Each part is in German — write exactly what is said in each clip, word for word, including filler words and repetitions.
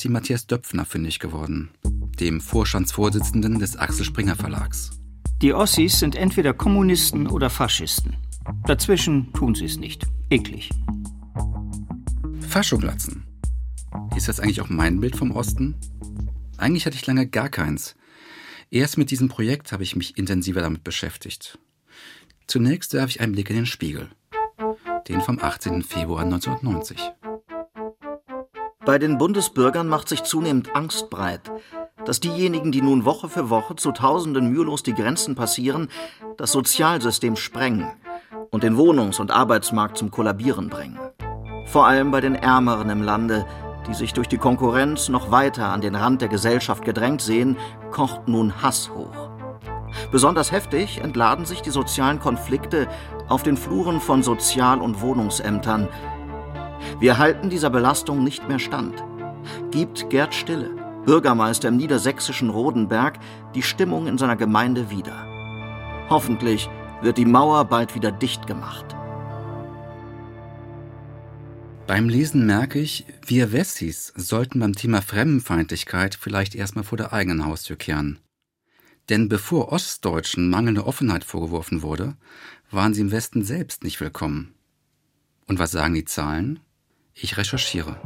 sie Matthias Döpfner fündig geworden, dem Vorstandsvorsitzenden des Axel Springer Verlags. Die Ossis sind entweder Kommunisten oder Faschisten. Dazwischen tun sie es nicht. Eklig. Faschoglatzen. Ist das eigentlich auch mein Bild vom Osten? Eigentlich hatte ich lange gar keins. Erst mit diesem Projekt habe ich mich intensiver damit beschäftigt. Zunächst werfe ich einen Blick in den Spiegel. Den vom achtzehnten Februar neunzehnhundertneunzig. Bei den Bundesbürgern macht sich zunehmend Angst breit, dass diejenigen, die nun Woche für Woche zu Tausenden mühelos die Grenzen passieren, das Sozialsystem sprengen und den Wohnungs- und Arbeitsmarkt zum Kollabieren bringen. Vor allem bei den Ärmeren im Lande, die sich durch die Konkurrenz noch weiter an den Rand der Gesellschaft gedrängt sehen, kocht nun Hass hoch. Besonders heftig entladen sich die sozialen Konflikte auf den Fluren von Sozial- und Wohnungsämtern. Wir halten dieser Belastung nicht mehr stand. Gibt Gerd Stille, Bürgermeister im niedersächsischen Rodenberg, die Stimmung in seiner Gemeinde wieder. Hoffentlich wird die Mauer bald wieder dicht gemacht. Beim Lesen merke ich, wir Wessis sollten beim Thema Fremdenfeindlichkeit vielleicht erstmal vor der eigenen Haustür kehren. Denn bevor Ostdeutschen mangelnde Offenheit vorgeworfen wurde, waren sie im Westen selbst nicht willkommen. Und was sagen die Zahlen? Ich recherchiere.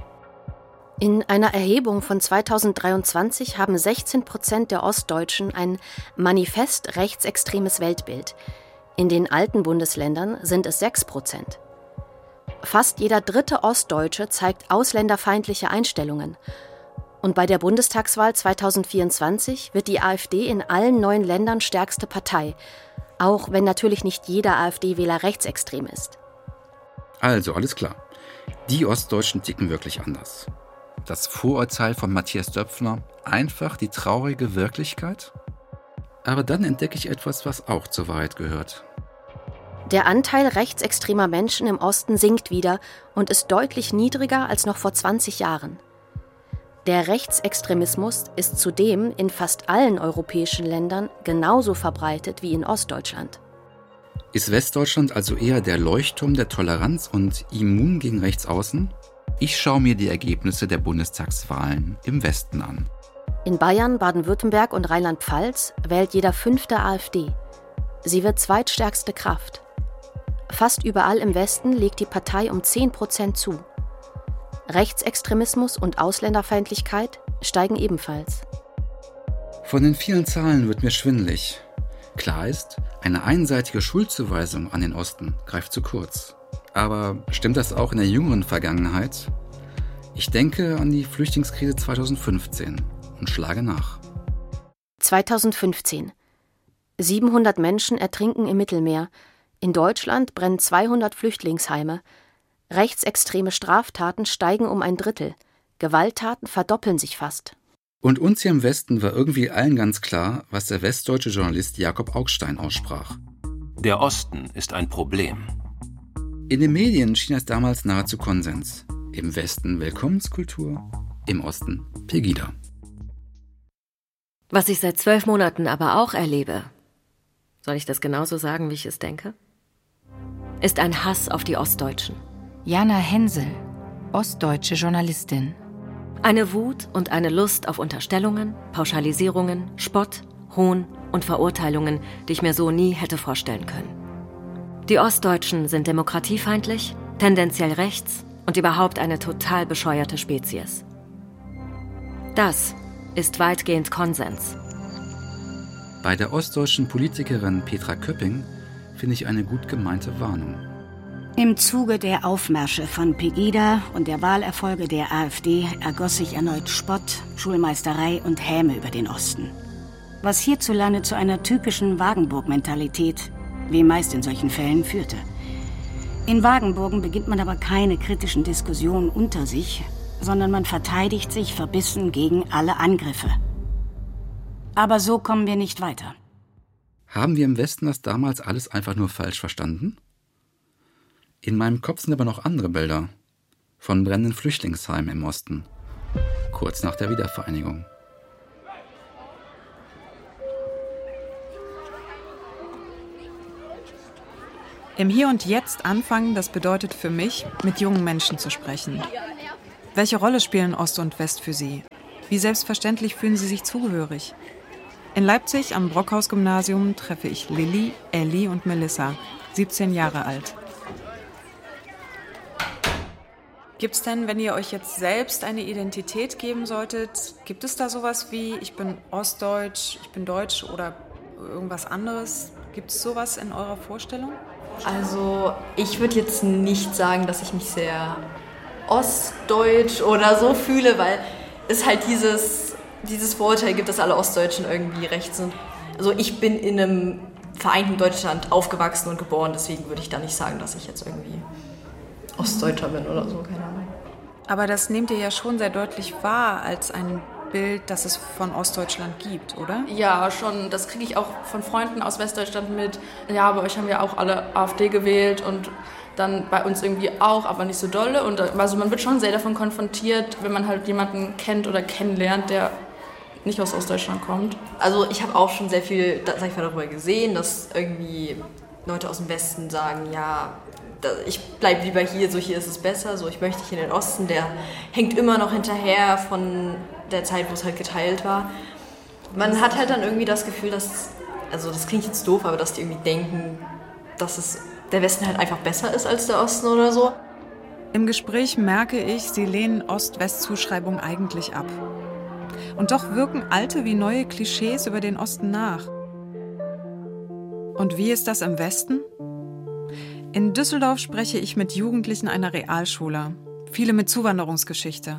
In einer Erhebung von zweitausenddreiundzwanzig haben sechzehn Prozent der Ostdeutschen ein manifest rechtsextremes Weltbild. In den alten Bundesländern sind es sechs Prozent. Fast jeder dritte Ostdeutsche zeigt ausländerfeindliche Einstellungen. Und bei der Bundestagswahl zweitausendvierundzwanzig wird die AfD in allen neuen Ländern stärkste Partei, auch wenn natürlich nicht jeder AfD-Wähler rechtsextrem ist. Also, alles klar. Die Ostdeutschen ticken wirklich anders. Das Vorurteil von Matthias Döpfner, einfach die traurige Wirklichkeit? Aber dann entdecke ich etwas, was auch zur Wahrheit gehört. Der Anteil rechtsextremer Menschen im Osten sinkt wieder und ist deutlich niedriger als noch vor zwanzig Jahren. Der Rechtsextremismus ist zudem in fast allen europäischen Ländern genauso verbreitet wie in Ostdeutschland. Ist Westdeutschland also eher der Leuchtturm der Toleranz und immun gegen Rechtsaußen? Ich schaue mir die Ergebnisse der Bundestagswahlen im Westen an. In Bayern, Baden-Württemberg und Rheinland-Pfalz wählt jeder fünfte AfD. Sie wird zweitstärkste Kraft. Fast überall im Westen legt die Partei um zehn Prozent zu. Rechtsextremismus und Ausländerfeindlichkeit steigen ebenfalls. Von den vielen Zahlen wird mir schwindelig. Klar ist, eine einseitige Schuldzuweisung an den Osten greift zu kurz. Aber stimmt das auch in der jüngeren Vergangenheit? Ich denke an die Flüchtlingskrise zweitausendfünfzehn und schlage nach. zweitausendfünfzehn. siebenhundert Menschen ertrinken im Mittelmeer. In Deutschland brennen zweihundert Flüchtlingsheime. Rechtsextreme Straftaten steigen um ein Drittel. Gewalttaten verdoppeln sich fast. Und uns hier im Westen war irgendwie allen ganz klar, was der westdeutsche Journalist Jakob Augstein aussprach. Der Osten ist ein Problem. In den Medien schien es damals nahezu Konsens. Im Westen Willkommenskultur, im Osten Pegida. Was ich seit zwölf Monaten aber auch erlebe, soll ich das genauso sagen, wie ich es denke, ist ein Hass auf die Ostdeutschen. Jana Hensel, ostdeutsche Journalistin. Eine Wut und eine Lust auf Unterstellungen, Pauschalisierungen, Spott, Hohn und Verurteilungen, die ich mir so nie hätte vorstellen können. Die Ostdeutschen sind demokratiefeindlich, tendenziell rechts und überhaupt eine total bescheuerte Spezies. Das ist weitgehend Konsens. Bei der ostdeutschen Politikerin Petra Köpping finde ich eine gut gemeinte Warnung. Im Zuge der Aufmärsche von Pegida und der Wahlerfolge der AfD ergoss sich erneut Spott, Schulmeisterei und Häme über den Osten. Was hierzulande zu einer typischen Wagenburg-Mentalität, wie meist in solchen Fällen, führte. In Wagenburgen beginnt man aber keine kritischen Diskussionen unter sich, sondern man verteidigt sich verbissen gegen alle Angriffe. Aber so kommen wir nicht weiter. Haben wir im Westen das damals alles einfach nur falsch verstanden? In meinem Kopf sind aber noch andere Bilder von brennenden Flüchtlingsheimen im Osten, kurz nach der Wiedervereinigung. Im Hier und Jetzt anfangen, das bedeutet für mich, mit jungen Menschen zu sprechen. Welche Rolle spielen Ost und West für Sie? Wie selbstverständlich fühlen Sie sich zugehörig? In Leipzig am Brockhaus-Gymnasium treffe ich Lilly, Elli und Melissa, siebzehn Jahre alt. Gibt es denn, wenn ihr euch jetzt selbst eine Identität geben solltet, gibt es da sowas wie, ich bin Ostdeutsch, ich bin Deutsch oder irgendwas anderes? Gibt es sowas in eurer Vorstellung? Also ich würde jetzt nicht sagen, dass ich mich sehr ostdeutsch oder so fühle, weil es halt dieses, dieses Vorurteil gibt, dass alle Ostdeutschen irgendwie rechts sind. Also ich bin in einem vereinten Deutschland aufgewachsen und geboren, deswegen würde ich da nicht sagen, dass ich jetzt irgendwie Ostdeutscher bin oder so, keine Ahnung. Aber das nehmt ihr ja schon sehr deutlich wahr als ein Bild, das es von Ostdeutschland gibt, oder? Ja, schon. Das kriege ich auch von Freunden aus Westdeutschland mit. Ja, bei euch haben ja auch alle AfD gewählt und dann bei uns irgendwie auch, aber nicht so dolle. Und also man wird schon sehr davon konfrontiert, wenn man halt jemanden kennt oder kennenlernt, der nicht aus Ostdeutschland kommt. Also ich habe auch schon sehr viel, sag ich mal, darüber gesehen, dass irgendwie Leute aus dem Westen sagen, ja, ich bleibe lieber hier, so hier ist es besser, so ich möchte nicht in den Osten, der hängt immer noch hinterher von der Zeit, wo es halt geteilt war. Man hat halt dann irgendwie das Gefühl, dass, also das klingt jetzt doof, aber dass die irgendwie denken, dass es der Westen halt einfach besser ist als der Osten oder so. Im Gespräch merke ich, sie lehnen Ost-West-Zuschreibung eigentlich ab. Und doch wirken alte wie neue Klischees über den Osten nach. Und wie ist das im Westen? In Düsseldorf spreche ich mit Jugendlichen einer Realschule, viele mit Zuwanderungsgeschichte.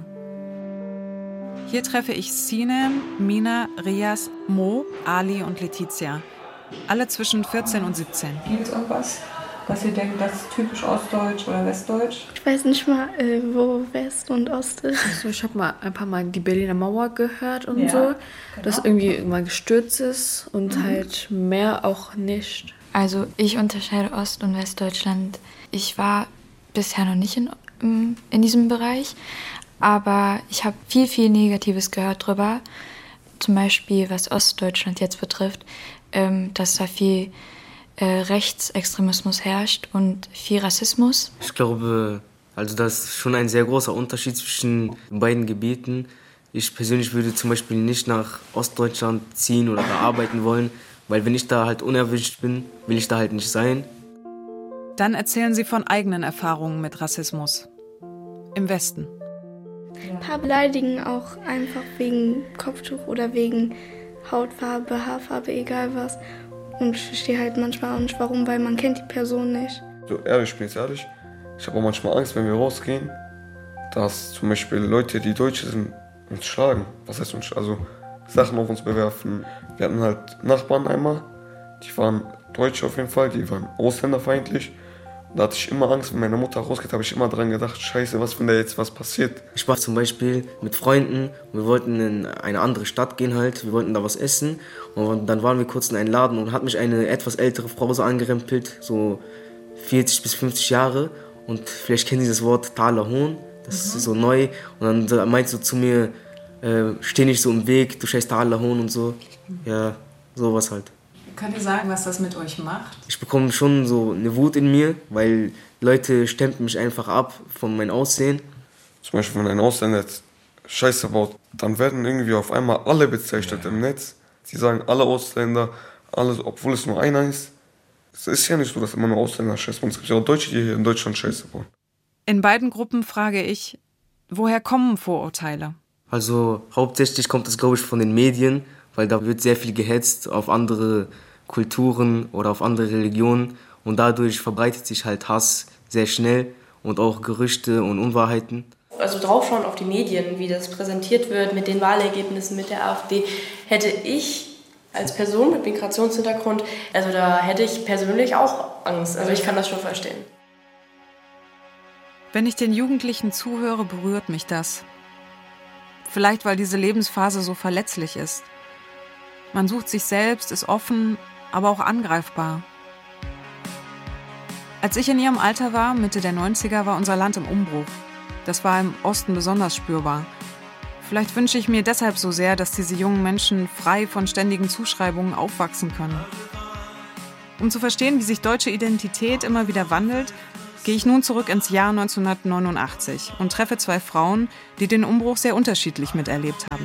Hier treffe ich Sinem, Mina, Rias, Mo, Ali und Letizia. Alle zwischen vierzehn und siebzehn. Gibt es irgendwas, was ihr denkt, das ist typisch Ostdeutsch oder Westdeutsch? Ich weiß nicht mal, äh, wo West und Ost ist. Also ich habe mal ein paar Mal die Berliner Mauer gehört und ja, so, genau. dass irgendwie irgendwann gestürzt ist und mhm. halt mehr auch nicht. Also ich unterscheide Ost- und Westdeutschland. Ich war bisher noch nicht in, in diesem Bereich, aber ich habe viel, viel Negatives gehört drüber. Zum Beispiel, was Ostdeutschland jetzt betrifft, ähm, dass da viel äh, Rechtsextremismus herrscht und viel Rassismus. Ich glaube, also das ist schon ein sehr großer Unterschied zwischen den beiden Gebieten. Ich persönlich würde zum Beispiel nicht nach Ostdeutschland ziehen oder da arbeiten wollen, weil wenn ich da halt unerwünscht bin, will ich da halt nicht sein. Dann erzählen sie von eigenen Erfahrungen mit Rassismus. Im Westen. Ein paar beleidigen auch einfach wegen Kopftuch oder wegen Hautfarbe, Haarfarbe, egal was. Und ich verstehe halt manchmal auch nicht, warum, weil man kennt die Person nicht. So ehrlich, ich bin jetzt ehrlich, ich habe auch manchmal Angst, wenn wir rausgehen, dass zum Beispiel Leute, die Deutsche sind, uns schlagen. Was heißt uns? Also Sachen auf uns bewerfen. Wir hatten halt Nachbarn einmal, die waren Deutsche auf jeden Fall, die waren ausländerfeindlich. Da hatte ich immer Angst, wenn meine Mutter rausgeht, habe ich immer dran gedacht, scheiße, was, wenn da jetzt was passiert. Ich war zum Beispiel mit Freunden und wir wollten in eine andere Stadt gehen halt, wir wollten da was essen. Und dann waren wir kurz in einem Laden und hat mich eine etwas ältere Frau so angerempelt, so vierzig bis fünfzig Jahre. Und vielleicht kennen Sie das Wort Thaler Hohn, das mhm. ist so neu. Und dann meinte sie so zu mir, äh, steh nicht so im Weg, du scheiß Thaler Hohn und so. Ja, sowas halt. Könnt ihr sagen, was das mit euch macht? Ich bekomme schon so eine Wut in mir, weil Leute stempeln mich einfach ab von meinem Aussehen. Zum Beispiel, wenn ein Ausländer jetzt Scheiße baut, dann werden irgendwie auf einmal alle bezeichnet im Netz. Sie sagen alle Ausländer, alles, obwohl es nur einer ist. Es ist ja nicht so, dass immer nur Ausländer Scheiße bauen. Es gibt ja auch Deutsche, die hier in Deutschland Scheiße bauen. In beiden Gruppen frage ich, woher kommen Vorurteile? Also hauptsächlich kommt es, glaube ich, von den Medien, weil da wird sehr viel gehetzt auf andere Kulturen oder auf andere Religionen und dadurch verbreitet sich halt Hass sehr schnell und auch Gerüchte und Unwahrheiten. Also draufschauen auf die Medien, wie das präsentiert wird mit den Wahlergebnissen, mit der AfD, hätte ich als Person mit Migrationshintergrund, also da hätte ich persönlich auch Angst. Also ich kann das schon verstehen. Wenn ich den Jugendlichen zuhöre, berührt mich das. Vielleicht, weil diese Lebensphase so verletzlich ist. Man sucht sich selbst, ist offen, aber auch angreifbar. Als ich in ihrem Alter war, Mitte der neunziger, war unser Land im Umbruch. Das war im Osten besonders spürbar. Vielleicht wünsche ich mir deshalb so sehr, dass diese jungen Menschen frei von ständigen Zuschreibungen aufwachsen können. Um zu verstehen, wie sich deutsche Identität immer wieder wandelt, gehe ich nun zurück ins Jahr neunzehnhundertneunundachtzig und treffe zwei Frauen, die den Umbruch sehr unterschiedlich miterlebt haben.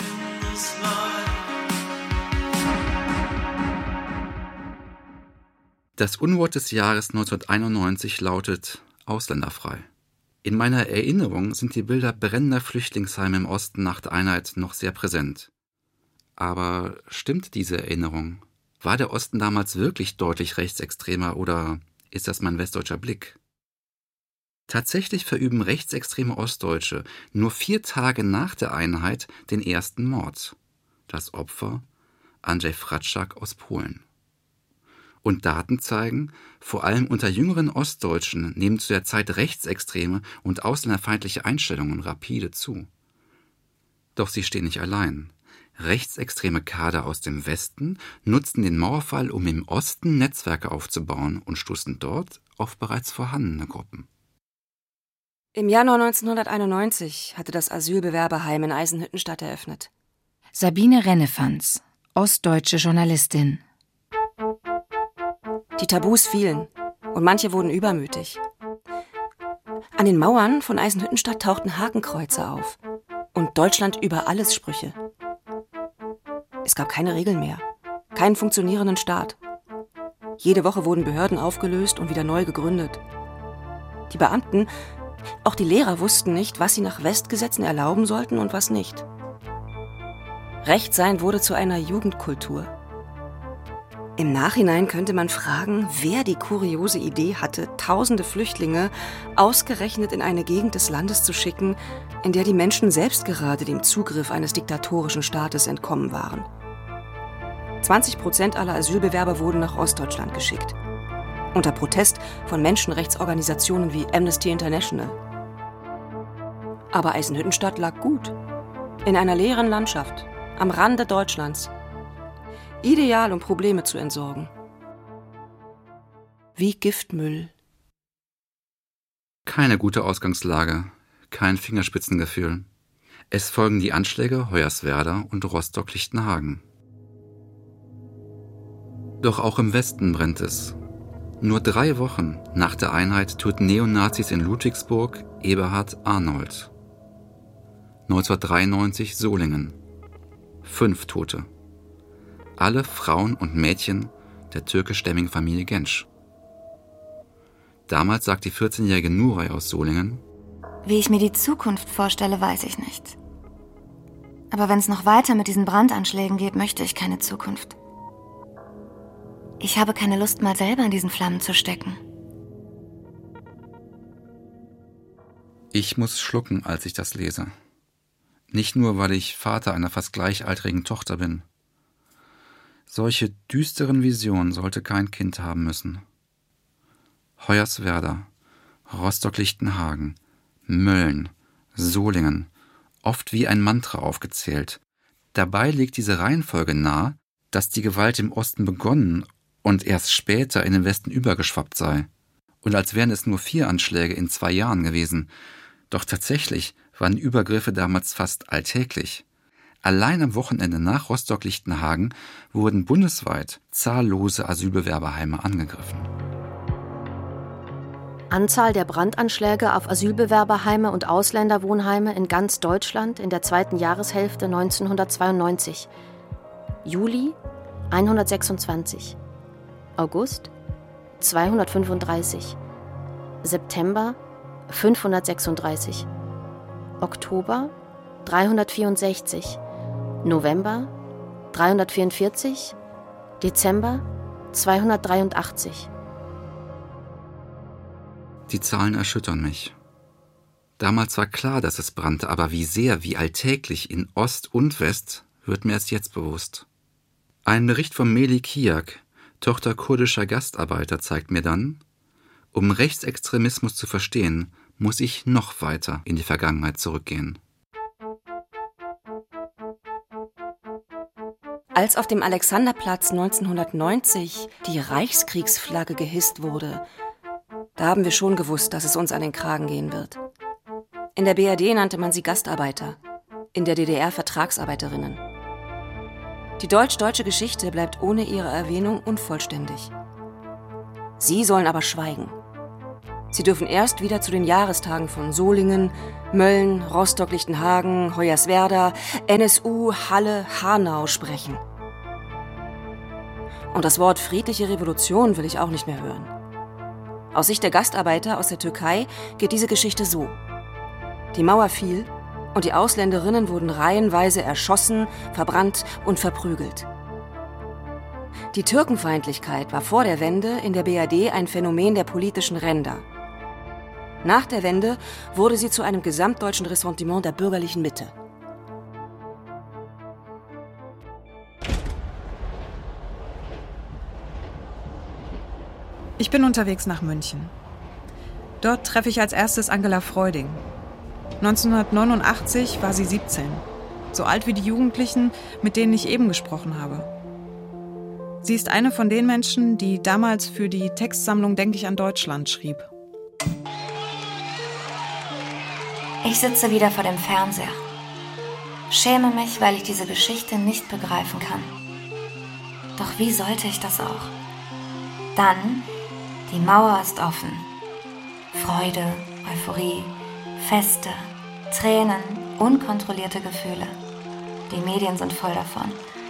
Das Unwort des Jahres neunzehnhunderteinundneunzig lautet ausländerfrei. In meiner Erinnerung sind die Bilder brennender Flüchtlingsheime im Osten nach der Einheit noch sehr präsent. Aber stimmt diese Erinnerung? War der Osten damals wirklich deutlich rechtsextremer oder ist das mein westdeutscher Blick? Tatsächlich verüben rechtsextreme Ostdeutsche nur vier Tage nach der Einheit den ersten Mord. Das Opfer Andrzej Fratschak aus Polen. Und Daten zeigen, vor allem unter jüngeren Ostdeutschen nehmen zu der Zeit rechtsextreme und ausländerfeindliche Einstellungen rapide zu. Doch sie stehen nicht allein. Rechtsextreme Kader aus dem Westen nutzten den Mauerfall, um im Osten Netzwerke aufzubauen und stoßen dort auf bereits vorhandene Gruppen. Im Januar neunzehnhunderteinundneunzig hatte das Asylbewerberheim in Eisenhüttenstadt eröffnet. Sabine Rennefanz, ostdeutsche Journalistin. Die Tabus fielen und manche wurden übermütig. An den Mauern von Eisenhüttenstadt tauchten Hakenkreuze auf und Deutschland über alles Sprüche. Es gab keine Regeln mehr, keinen funktionierenden Staat. Jede Woche wurden Behörden aufgelöst und wieder neu gegründet. Die Beamten, auch die Lehrer wussten nicht, was sie nach Westgesetzen erlauben sollten und was nicht. Rechtsein wurde zu einer Jugendkultur. Im Nachhinein könnte man fragen, wer die kuriose Idee hatte, tausende Flüchtlinge ausgerechnet in eine Gegend des Landes zu schicken, in der die Menschen selbst gerade dem Zugriff eines diktatorischen Staates entkommen waren. zwanzig Prozent aller Asylbewerber wurden nach Ostdeutschland geschickt. Unter Protest von Menschenrechtsorganisationen wie Amnesty International. Aber Eisenhüttenstadt lag gut. In einer leeren Landschaft, am Rande Deutschlands. Ideal, um Probleme zu entsorgen. Wie Giftmüll. Keine gute Ausgangslage, kein Fingerspitzengefühl. Es folgen die Anschläge Hoyerswerda und Rostock-Lichtenhagen. Doch auch im Westen brennt es. Nur drei Wochen nach der Einheit töten Neonazis in Ludwigsburg Eberhard Arnold. neunzehnhundertdreiundneunzig Solingen. Fünf Tote. Alle Frauen und Mädchen der türkischstämmigen Familie Gensch. Damals sagt die vierzehnjährige Nuray aus Solingen: Wie ich mir die Zukunft vorstelle, weiß ich nicht. Aber wenn es noch weiter mit diesen Brandanschlägen geht, möchte ich keine Zukunft. Ich habe keine Lust, mal selber in diesen Flammen zu stecken. Ich muss schlucken, als ich das lese. Nicht nur, weil ich Vater einer fast gleichaltrigen Tochter bin. Solche düsteren Visionen sollte kein Kind haben müssen. Hoyerswerda, Rostock-Lichtenhagen, Mölln, Solingen, oft wie ein Mantra aufgezählt. Dabei liegt diese Reihenfolge nahe, dass die Gewalt im Osten begonnen und erst später in den Westen übergeschwappt sei. Und als wären es nur vier Anschläge in zwei Jahren gewesen. Doch tatsächlich waren Übergriffe damals fast alltäglich. Allein am Wochenende nach Rostock-Lichtenhagen wurden bundesweit zahllose Asylbewerberheime angegriffen. Anzahl der Brandanschläge auf Asylbewerberheime und Ausländerwohnheime in ganz Deutschland in der zweiten Jahreshälfte neunzehnhundertzweiundneunzig. Juli hundertsechsundzwanzig. August zweihundertfünfunddreißig. September fünfhundertsechsunddreißig. Oktober dreihundertvierundsechzig. November dreihundertvierundvierzig. Dezember zweihundertdreiundachtzig. Die Zahlen erschüttern mich. Damals war klar, dass es brannte, aber wie sehr, wie alltäglich in Ost und West, wird mir erst jetzt bewusst. Ein Bericht von Melih Kiak, Tochter kurdischer Gastarbeiter, zeigt mir dann, um Rechtsextremismus zu verstehen, muss ich noch weiter in die Vergangenheit zurückgehen. Als auf dem Alexanderplatz neunzehnhundertneunzig die Reichskriegsflagge gehisst wurde, da haben wir schon gewusst, dass es uns an den Kragen gehen wird. In der B R D nannte man sie Gastarbeiter, in der D D R Vertragsarbeiterinnen. Die deutsch-deutsche Geschichte bleibt ohne ihre Erwähnung unvollständig. Sie sollen aber schweigen. Sie dürfen erst wieder zu den Jahrestagen von Solingen, Mölln, Rostock-Lichtenhagen, Hoyerswerda, N S U, Halle, Hanau sprechen. Und das Wort friedliche Revolution will ich auch nicht mehr hören. Aus Sicht der Gastarbeiter aus der Türkei geht diese Geschichte so. Die Mauer fiel und die Ausländerinnen wurden reihenweise erschossen, verbrannt und verprügelt. Die Türkenfeindlichkeit war vor der Wende in der B R D ein Phänomen der politischen Ränder. Nach der Wende wurde sie zu einem gesamtdeutschen Ressentiment der bürgerlichen Mitte. Ich bin unterwegs nach München. Dort treffe ich als erstes Angela Freuding. neunzehnhundertneunundachtzig war sie siebzehn, so alt wie die Jugendlichen, mit denen ich eben gesprochen habe. Sie ist eine von den Menschen, die damals für die Textsammlung Denk ich an Deutschland schrieb. Ich sitze wieder vor dem Fernseher. Schäme mich, weil ich diese Geschichte nicht begreifen kann. Doch wie sollte ich das auch? Dann, die Mauer ist offen. Freude, Euphorie, Feste, Tränen, unkontrollierte Gefühle. Die Medien sind voll davon.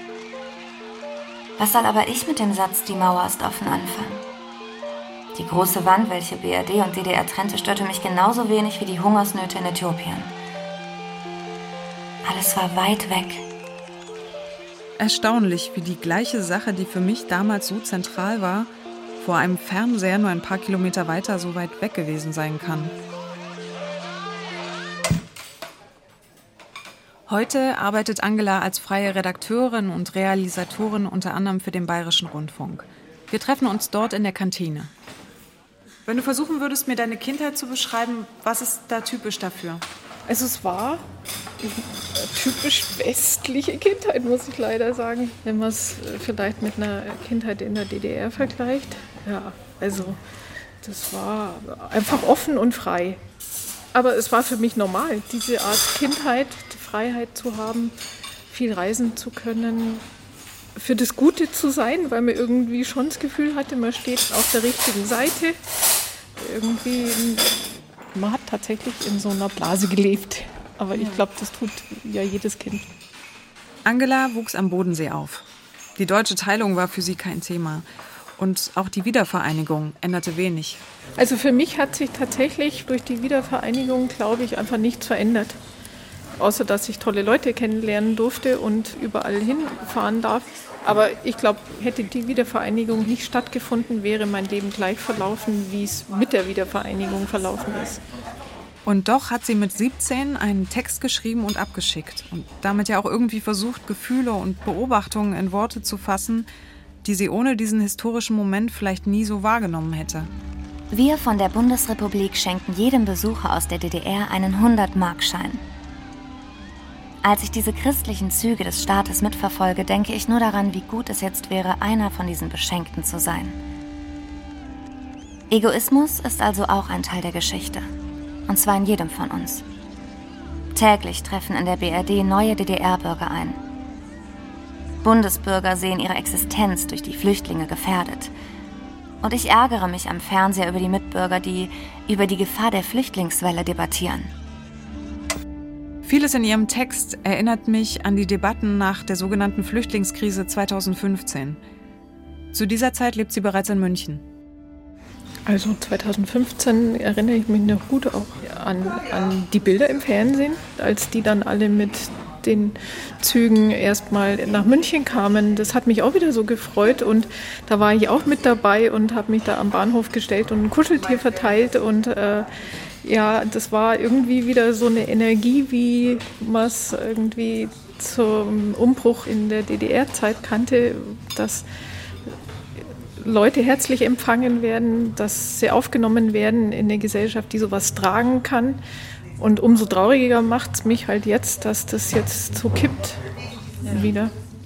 Was soll aber ich mit dem Satz, die Mauer ist offen, anfangen? Die große Wand, welche B R D und D D R trennte, störte mich genauso wenig wie die Hungersnöte in Äthiopien. Alles war weit weg. Erstaunlich, wie die gleiche Sache, die für mich damals so zentral war, vor einem Fernseher nur ein paar Kilometer weiter so weit weg gewesen sein kann. Heute arbeitet Angela als freie Redakteurin und Realisatorin unter anderem für den Bayerischen Rundfunk. Wir treffen uns dort in der Kantine. Wenn du versuchen würdest, mir deine Kindheit zu beschreiben, was ist da typisch dafür? Also es war typisch westliche Kindheit, muss ich leider sagen, wenn man es vielleicht mit einer Kindheit in der D D R vergleicht. Ja, also das war einfach offen und frei. Aber es war für mich normal, diese Art Kindheit, die Freiheit zu haben, viel reisen zu können, für das Gute zu sein, weil man irgendwie schon das Gefühl hatte, man steht auf der richtigen Seite. Irgendwie, man hat tatsächlich in so einer Blase gelebt. Aber ich glaube, das tut ja jedes Kind. Angela wuchs am Bodensee auf. Die deutsche Teilung war für sie kein Thema. Und auch die Wiedervereinigung änderte wenig. Also für mich hat sich tatsächlich durch die Wiedervereinigung, glaube ich, einfach nichts verändert. Außer, dass ich tolle Leute kennenlernen durfte und überall hinfahren darf. Aber ich glaube, hätte die Wiedervereinigung nicht stattgefunden, wäre mein Leben gleich verlaufen, wie es mit der Wiedervereinigung verlaufen ist. Und doch hat sie mit siebzehn einen Text geschrieben und abgeschickt. Und damit ja auch irgendwie versucht, Gefühle und Beobachtungen in Worte zu fassen, die sie ohne diesen historischen Moment vielleicht nie so wahrgenommen hätte. Wir von der Bundesrepublik schenken jedem Besucher aus der D D R einen hundert-Mark-Schein. Als ich diese christlichen Züge des Staates mitverfolge, denke ich nur daran, wie gut es jetzt wäre, einer von diesen Beschenkten zu sein. Egoismus ist also auch ein Teil der Geschichte. Und zwar in jedem von uns. Täglich treffen in der B R D neue D D R-Bürger ein. Bundesbürger sehen ihre Existenz durch die Flüchtlinge gefährdet. Und ich ärgere mich am Fernseher über die Mitbürger, die über die Gefahr der Flüchtlingswelle debattieren. Vieles in ihrem Text erinnert mich an die Debatten nach der sogenannten Flüchtlingskrise zweitausendfünfzehn. Zu dieser Zeit lebt sie bereits in München. Also zweitausendfünfzehn erinnere ich mich noch gut auch an, an die Bilder im Fernsehen, als die dann alle mit den Zügen erstmal nach München kamen. Das hat mich auch wieder so gefreut und da war ich auch mit dabei und habe mich da am Bahnhof gestellt und ein Kuscheltier verteilt und äh, ja, das war irgendwie wieder so eine Energie, wie man es irgendwie zum Umbruch in der D D R-Zeit kannte, dass Leute herzlich empfangen werden, dass sie aufgenommen werden in eine Gesellschaft, die sowas tragen kann. Und umso trauriger macht es mich halt jetzt, dass das jetzt so kippt ja. wieder.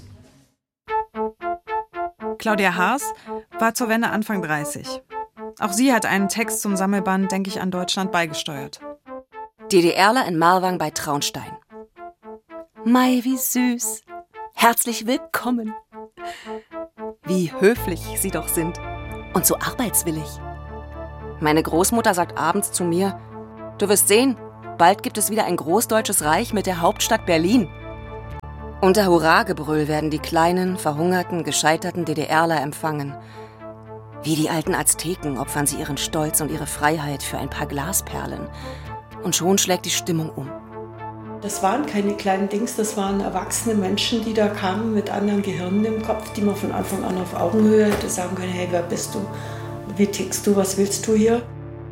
Claudia Haas war zur Wende Anfang dreißig. Auch sie hat einen Text zum Sammelband Denk ich an Deutschland beigesteuert. DDRler in Marwang bei Traunstein. Mei, wie süß. Herzlich willkommen. Wie höflich sie doch sind und so arbeitswillig. Meine Großmutter sagt abends zu mir, du wirst sehen, bald gibt es wieder ein großdeutsches Reich mit der Hauptstadt Berlin. Unter Hurragebrüll werden die kleinen, verhungerten, gescheiterten DDRler empfangen. Wie die alten Azteken opfern sie ihren Stolz und ihre Freiheit für ein paar Glasperlen. Und schon schlägt die Stimmung um. Das waren keine kleinen Dings, das waren erwachsene Menschen, die da kamen mit anderen Gehirnen im Kopf, die man von Anfang an auf Augenhöhe hätte sagen können, hey, wer bist du? Wie tickst du? Was willst du hier?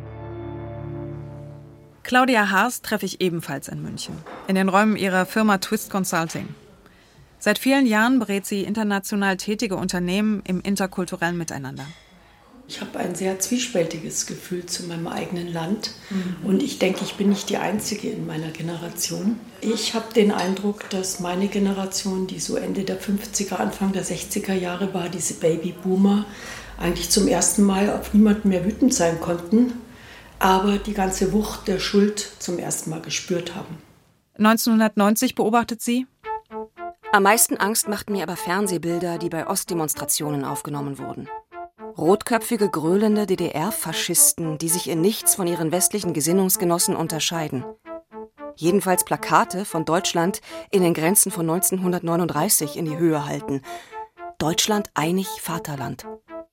Claudia Haas treffe ich ebenfalls in München, in den Räumen ihrer Firma Twist Consulting. Seit vielen Jahren berät sie international tätige Unternehmen im interkulturellen Miteinander. Ich habe ein sehr zwiespältiges Gefühl zu meinem eigenen Land. Mhm. Und ich denke, ich bin nicht die Einzige in meiner Generation. Ich habe den Eindruck, dass meine Generation, die so Ende der fünfziger, Anfang der sechziger Jahre war, diese Babyboomer, eigentlich zum ersten Mal auf niemanden mehr wütend sein konnten, aber die ganze Wucht der Schuld zum ersten Mal gespürt haben. neunzehnhundertneunzig beobachtet sie: Am meisten Angst machten mir aber Fernsehbilder, die bei Ostdemonstrationen aufgenommen wurden. Rotköpfige, gröhlende D D R-Faschisten, die sich in nichts von ihren westlichen Gesinnungsgenossen unterscheiden. Jedenfalls Plakate von Deutschland in den Grenzen von neunzehnhundertneununddreißig in die Höhe halten. Deutschland einig, Vaterland.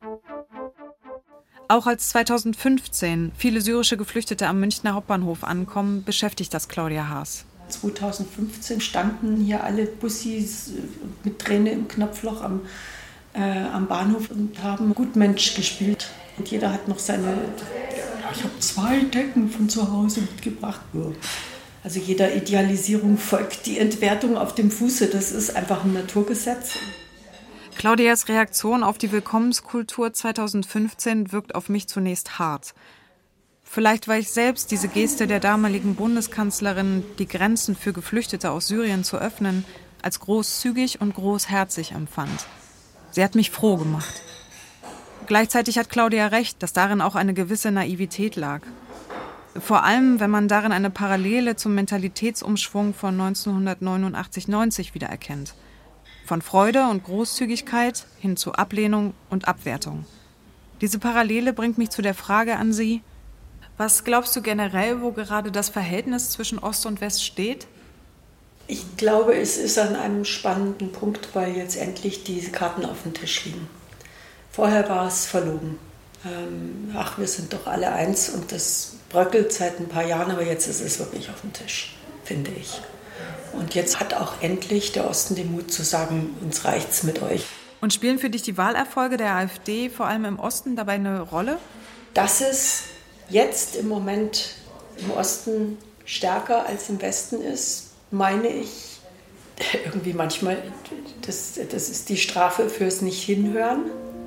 Auch als zweitausendfünfzehn viele syrische Geflüchtete am Münchner Hauptbahnhof ankommen, beschäftigt das Claudia Haas. zweitausendfünfzehn standen hier alle Bussis mit Träne im Knopfloch am Äh, am Bahnhof und haben Gutmensch gespielt. Und jeder hat noch seine, ich habe zwei Decken von zu Hause mitgebracht. Also jeder Idealisierung folgt die Entwertung auf dem Fuße. Das ist einfach ein Naturgesetz. Claudias Reaktion auf die Willkommenskultur zweitausendfünfzehn wirkt auf mich zunächst hart. Vielleicht, weil ich selbst diese Geste der damaligen Bundeskanzlerin, die Grenzen für Geflüchtete aus Syrien zu öffnen, als großzügig und großherzig empfand. Sie hat mich froh gemacht. Gleichzeitig hat Claudia recht, dass darin auch eine gewisse Naivität lag. Vor allem, wenn man darin eine Parallele zum Mentalitätsumschwung von neunzehnhundertneunundachtzig neunzig wiedererkennt. Von Freude und Großzügigkeit hin zu Ablehnung und Abwertung. Diese Parallele bringt mich zu der Frage an Sie: Was glaubst du generell, wo gerade das Verhältnis zwischen Ost und West steht? Ich glaube, es ist an einem spannenden Punkt, weil jetzt endlich diese Karten auf dem Tisch liegen. Vorher war es verlogen. Ähm, ach, wir sind doch alle eins und das bröckelt seit ein paar Jahren, aber jetzt ist es wirklich auf dem Tisch, finde ich. Und jetzt hat auch endlich der Osten den Mut zu sagen, uns reicht's mit euch. Und spielen für dich die Wahlerfolge der AfD vor allem im Osten dabei eine Rolle? Dass es jetzt im Moment im Osten stärker als im Westen ist, meine ich, irgendwie manchmal, das, das ist die Strafe fürs Nicht-Hinhören.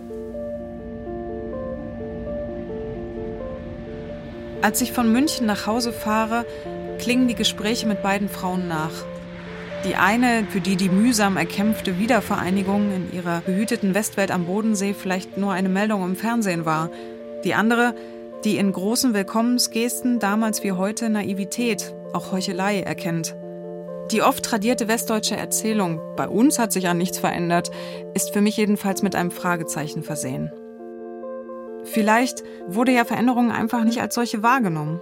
Als ich von München nach Hause fahre, klingen die Gespräche mit beiden Frauen nach. Die eine, für die die mühsam erkämpfte Wiedervereinigung in ihrer behüteten Westwelt am Bodensee vielleicht nur eine Meldung im Fernsehen war. Die andere, die in großen Willkommensgesten damals wie heute Naivität, auch Heuchelei erkennt. Die oft tradierte westdeutsche Erzählung, bei uns hat sich an nichts verändert, ist für mich jedenfalls mit einem Fragezeichen versehen. Vielleicht wurde ja Veränderung einfach nicht als solche wahrgenommen.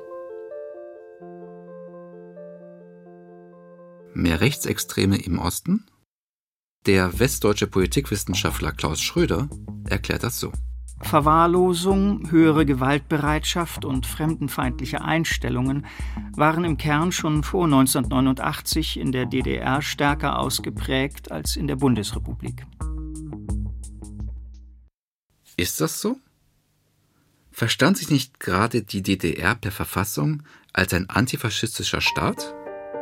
Mehr Rechtsextreme im Osten? Der westdeutsche Politikwissenschaftler Klaus Schröder erklärt das so. Verwahrlosung, höhere Gewaltbereitschaft und fremdenfeindliche Einstellungen waren im Kern schon vor neunzehnhundertneunundachtzig in der D D R stärker ausgeprägt als in der Bundesrepublik. Ist das so? Verstand sich nicht gerade die D D R per Verfassung als ein antifaschistischer Staat?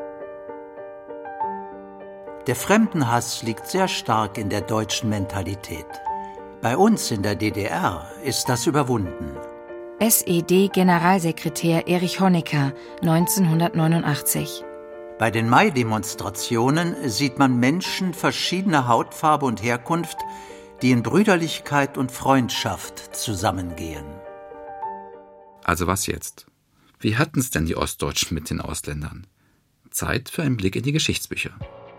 Der Fremdenhass liegt sehr stark in der deutschen Mentalität. Bei uns in der D D R ist das überwunden. S E D-Generalsekretär Erich Honecker, neunzehnhundertneunundachtzig. Bei den Mai-Demonstrationen sieht man Menschen verschiedener Hautfarbe und Herkunft, die in Brüderlichkeit und Freundschaft zusammengehen. Also was jetzt? Wie hatten es denn die Ostdeutschen mit den Ausländern? Zeit für einen Blick in die Geschichtsbücher.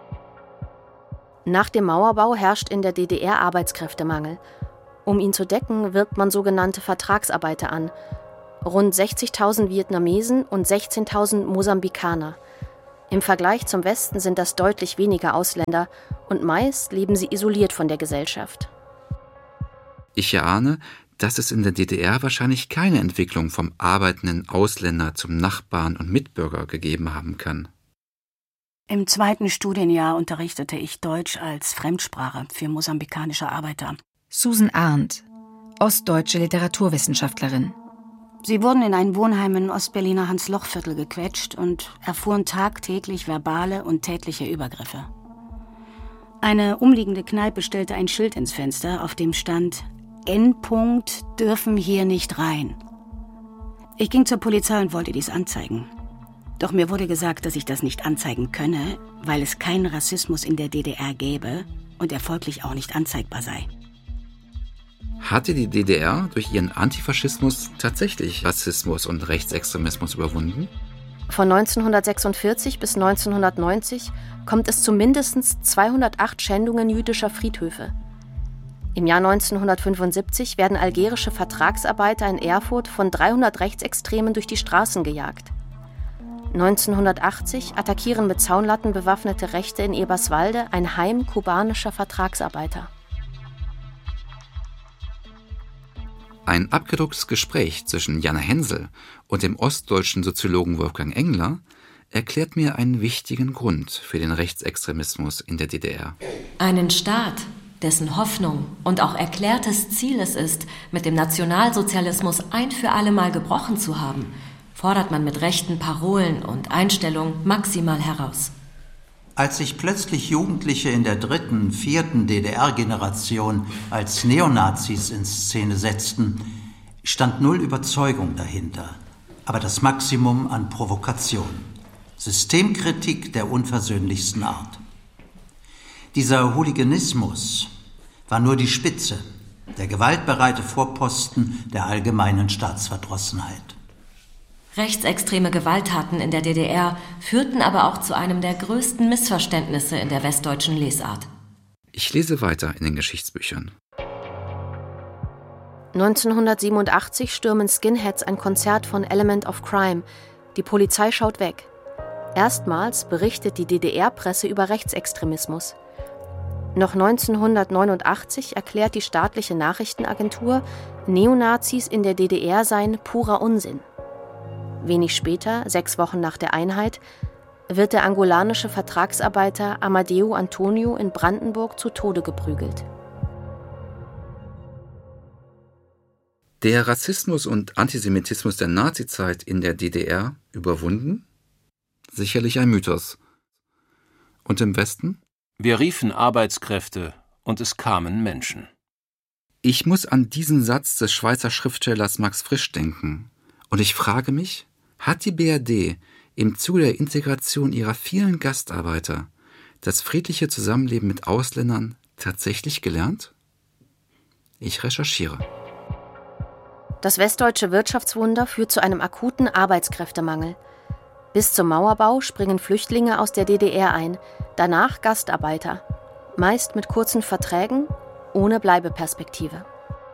Nach dem Mauerbau herrscht in der D D R Arbeitskräftemangel. Um ihn zu decken, wirbt man sogenannte Vertragsarbeiter an. rund sechzigtausend Vietnamesen und sechzehntausend Mosambikaner. Im Vergleich zum Westen sind das deutlich weniger Ausländer und meist leben sie isoliert von der Gesellschaft. Ich erahne, dass es in der D D R wahrscheinlich keine Entwicklung vom arbeitenden Ausländer zum Nachbarn und Mitbürger gegeben haben kann. Im zweiten Studienjahr unterrichtete ich Deutsch als Fremdsprache für mosambikanische Arbeiter. Susan Arndt, ostdeutsche Literaturwissenschaftlerin. Sie wurden in ein Wohnheim in Ostberliner Hans-Loch-Viertel gequetscht und erfuhren tagtäglich verbale und tätliche Übergriffe. Eine umliegende Kneipe stellte ein Schild ins Fenster, auf dem stand: N-Punkt dürfen hier nicht rein. Ich ging zur Polizei und wollte dies anzeigen. Doch mir wurde gesagt, dass ich das nicht anzeigen könne, weil es keinen Rassismus in der D D R gäbe und er folglich auch nicht anzeigbar sei. Hatte die D D R durch ihren Antifaschismus tatsächlich Rassismus und Rechtsextremismus überwunden? Von neunzehnhundertsechsundvierzig bis neunzehnhundertneunzig kommt es zu mindestens zweihundertacht Schändungen jüdischer Friedhöfe. Im Jahr neunzehnhundertfünfundsiebzig werden algerische Vertragsarbeiter in Erfurt von dreihundert Rechtsextremen durch die Straßen gejagt. neunzehnhundertachtzig attackieren mit Zaunlatten bewaffnete Rechte in Eberswalde ein Heim kubanischer Vertragsarbeiter. Ein abgedrucktes Gespräch zwischen Jana Hensel und dem ostdeutschen Soziologen Wolfgang Engler erklärt mir einen wichtigen Grund für den Rechtsextremismus in der D D R. Einen Staat, dessen Hoffnung und auch erklärtes Ziel es ist, mit dem Nationalsozialismus ein für alle Mal gebrochen zu haben, fordert man mit rechten Parolen und Einstellungen maximal heraus. Als sich plötzlich Jugendliche in der dritten, vierten D D R-Generation als Neonazis in Szene setzten, stand null Überzeugung dahinter, aber das Maximum an Provokation. Systemkritik der unversöhnlichsten Art. Dieser Hooliganismus war nur die Spitze, der gewaltbereite Vorposten der allgemeinen Staatsverdrossenheit. Rechtsextreme Gewalttaten in der D D R führten aber auch zu einem der größten Missverständnisse in der westdeutschen Lesart. Ich lese weiter in den Geschichtsbüchern. neunzehnhundertsiebenundachtzig stürmen Skinheads ein Konzert von Element of Crime. Die Polizei schaut weg. Erstmals berichtet die D D R-Presse über Rechtsextremismus. Noch neunzehnhundertneunundachtzig erklärt die staatliche Nachrichtenagentur, Neonazis in der D D R seien purer Unsinn. Wenig später, sechs Wochen nach der Einheit, wird der angolanische Vertragsarbeiter Amadeu Antonio in Brandenburg zu Tode geprügelt. Der Rassismus und Antisemitismus der Nazizeit in der D D R überwunden? Sicherlich ein Mythos. Und im Westen? Wir riefen Arbeitskräfte und es kamen Menschen. Ich muss an diesen Satz des Schweizer Schriftstellers Max Frisch denken. Und ich frage mich, hat die B R D im Zuge der Integration ihrer vielen Gastarbeiter das friedliche Zusammenleben mit Ausländern tatsächlich gelernt? Ich recherchiere. Das westdeutsche Wirtschaftswunder führt zu einem akuten Arbeitskräftemangel. Bis zum Mauerbau springen Flüchtlinge aus der D D R ein, danach Gastarbeiter, meist mit kurzen Verträgen, ohne Bleibeperspektive.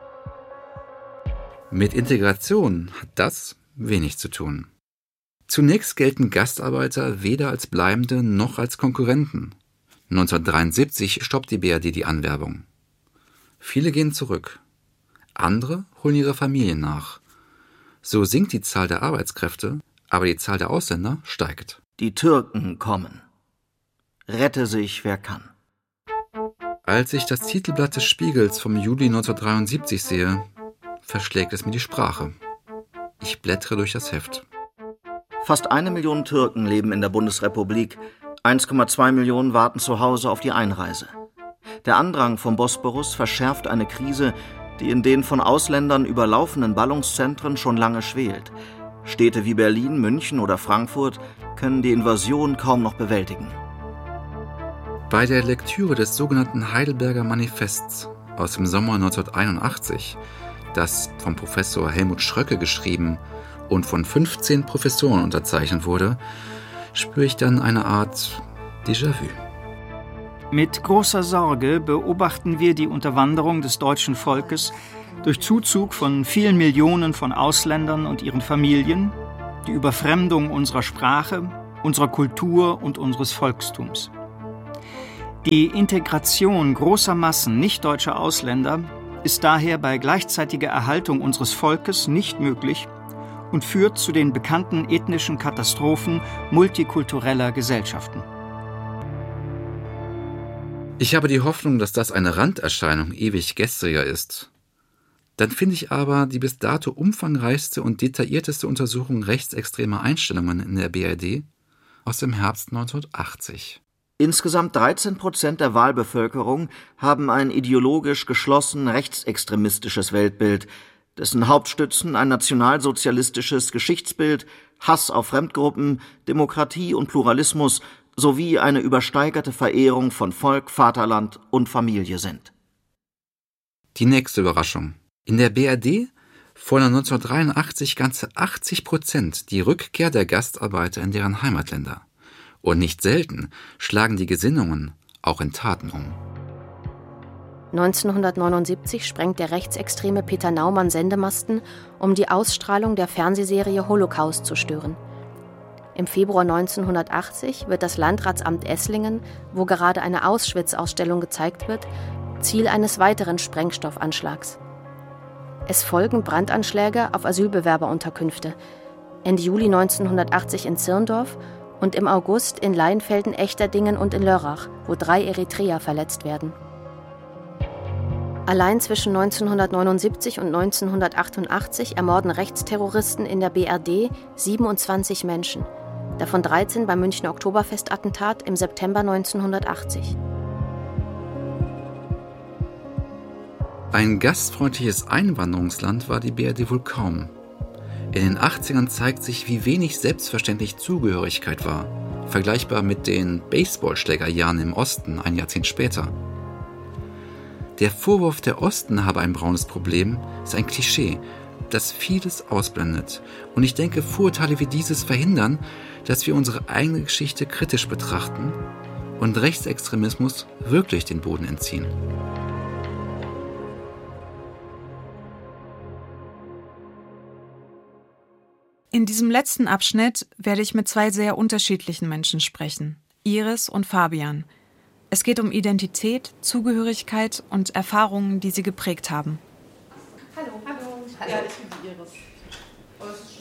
Mit Integration hat das wenig zu tun. Zunächst gelten Gastarbeiter weder als Bleibende noch als Konkurrenten. neunzehnhundertdreiundsiebzig stoppt die B R D die Anwerbung. Viele gehen zurück. Andere holen ihre Familien nach. So sinkt die Zahl der Arbeitskräfte, aber die Zahl der Ausländer steigt. Die Türken kommen. Rette sich, wer kann. Als ich das Titelblatt des Spiegels vom Juli neunzehnhundertdreiundsiebzig sehe, verschlägt es mir die Sprache. Ich blättere durch das Heft. Fast eine Million Türken leben in der Bundesrepublik. eins Komma zwei Millionen warten zu Hause auf die Einreise. Der Andrang vom Bosporus verschärft eine Krise, die in den von Ausländern überlaufenen Ballungszentren schon lange schwelt. Städte wie Berlin, München oder Frankfurt können die Invasion kaum noch bewältigen. Bei der Lektüre des sogenannten Heidelberger Manifests aus dem Sommer neunzehnhunderteinundachtzig, das vom Professor Helmut Schröcke geschrieben und von fünfzehn Professoren unterzeichnet wurde, spüre ich dann eine Art Déjà-vu. Mit großer Sorge beobachten wir die Unterwanderung des deutschen Volkes durch Zuzug von vielen Millionen von Ausländern und ihren Familien, die Überfremdung unserer Sprache, unserer Kultur und unseres Volkstums. Die Integration großer Massen nicht-deutscher Ausländer ist daher bei gleichzeitiger Erhaltung unseres Volkes nicht möglich und führt zu den bekannten ethnischen Katastrophen multikultureller Gesellschaften. Ich habe die Hoffnung, dass das eine Randerscheinung ewig gestriger ist. Dann finde ich aber die bis dato umfangreichste und detaillierteste Untersuchung rechtsextremer Einstellungen in der B R D aus dem Herbst neunzehnhundertachtzig. Insgesamt dreizehn Prozent der Wahlbevölkerung haben ein ideologisch geschlossen rechtsextremistisches Weltbild, dessen Hauptstützen ein nationalsozialistisches Geschichtsbild, Hass auf Fremdgruppen, Demokratie und Pluralismus sowie eine übersteigerte Verehrung von Volk, Vaterland und Familie sind. Die nächste Überraschung. In der B R D fordern neunzehnhundertdreiundachtzig ganze achtzig Prozent die Rückkehr der Gastarbeiter in deren Heimatländer. Und nicht selten schlagen die Gesinnungen auch in Taten um. neunzehnhundertneunundsiebzig sprengt der rechtsextreme Peter Naumann Sendemasten, um die Ausstrahlung der Fernsehserie Holocaust zu stören. Im Februar neunzehnhundertachtzig wird das Landratsamt Esslingen, wo gerade eine Auschwitz-Ausstellung gezeigt wird, Ziel eines weiteren Sprengstoffanschlags. Es folgen Brandanschläge auf Asylbewerberunterkünfte, Ende Juli neunzehnhundertachtzig in Zirndorf und im August in Leinfelden, Echterdingen und in Lörrach, wo drei Eritreer verletzt werden. Allein zwischen neunzehnhundertneunundsiebzig und neunzehnhundertachtundachtzig ermorden Rechtsterroristen in der B R D siebenundzwanzig Menschen, davon dreizehn beim Münchner Oktoberfestattentat im September neunzehnhundertachtzig. Ein gastfreundliches Einwanderungsland war die B R D wohl kaum. In den achtzigern zeigt sich, wie wenig selbstverständlich Zugehörigkeit war, vergleichbar mit den Baseballschlägerjahren im Osten ein Jahrzehnt später. Der Vorwurf, der Osten habe ein braunes Problem, ist ein Klischee, das vieles ausblendet. Und ich denke, Vorurteile wie dieses verhindern, dass wir unsere eigene Geschichte kritisch betrachten und Rechtsextremismus wirklich den Boden entziehen. In diesem letzten Abschnitt werde ich mit zwei sehr unterschiedlichen Menschen sprechen, Iris und Fabian. Es geht um Identität, Zugehörigkeit und Erfahrungen, die sie geprägt haben. Hallo, hallo. hallo. Ja, ich bin Iris. Oh,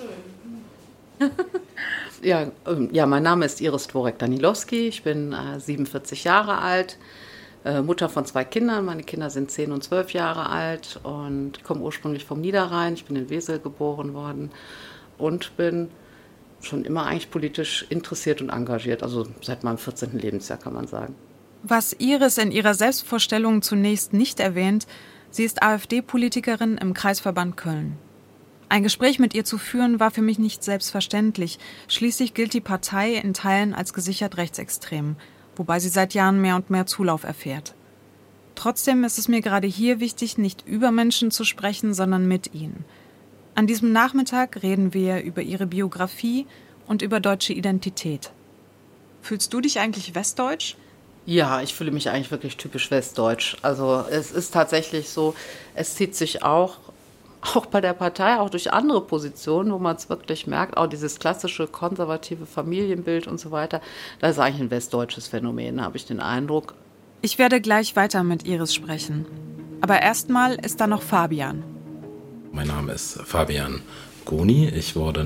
das ist schön. ja, ähm, ja, mein Name ist Iris Dworek-Danilowski. Ich bin äh, siebenundvierzig Jahre alt, äh, Mutter von zwei Kindern. Meine Kinder sind zehn und zwölf Jahre alt und komme ursprünglich vom Niederrhein. Ich bin in Wesel geboren worden und bin schon immer eigentlich politisch interessiert und engagiert, also seit meinem vierzehnten Lebensjahr, kann man sagen. Was Iris in ihrer Selbstvorstellung zunächst nicht erwähnt, sie ist AfD-Politikerin im Kreisverband Köln. Ein Gespräch mit ihr zu führen, war für mich nicht selbstverständlich. Schließlich gilt die Partei in Teilen als gesichert rechtsextrem, wobei sie seit Jahren mehr und mehr Zulauf erfährt. Trotzdem ist es mir gerade hier wichtig, nicht über Menschen zu sprechen, sondern mit ihnen. An diesem Nachmittag reden wir über ihre Biografie und über deutsche Identität. Fühlst du dich eigentlich westdeutsch? Ja, ich fühle mich eigentlich wirklich typisch westdeutsch. Also es ist tatsächlich so, es zieht sich auch, auch bei der Partei, auch durch andere Positionen, wo man es wirklich merkt, auch dieses klassische konservative Familienbild und so weiter, das ist eigentlich ein westdeutsches Phänomen, habe ich den Eindruck. Ich werde gleich weiter mit Iris sprechen. Aber erstmal ist da noch Fabian. Mein Name ist Fabian Goni. Ich wurde